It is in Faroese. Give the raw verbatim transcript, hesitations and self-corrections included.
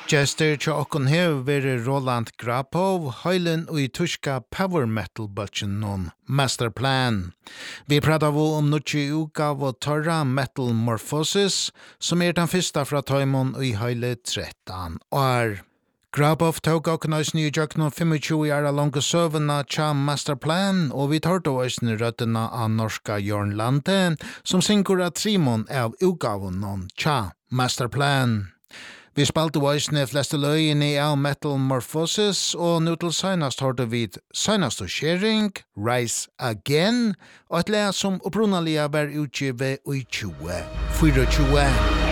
Gjester til okkon hev vere Roland Grapov, høylen og i tyska power metal butchen non Masterplan. Vi pratar vi om nutje utgav og torra Metal Morphosis, som er den fyrsta fra Taimon og i høyle tretton år. Grapov tog okkon oss nye jøkno tjugofem år lange søvna tja Masterplan, og vi tar då oss nye røttena av norska Jørn Lande, som synkur av trimon av utgaven non tja Masterplan. Vi spalte voisene fleste løyene av Metal Morphosis, og nå til senast hørte vi senast og sharing, Rise Again, og et le som opprunalige var utgivet i tjue tjue.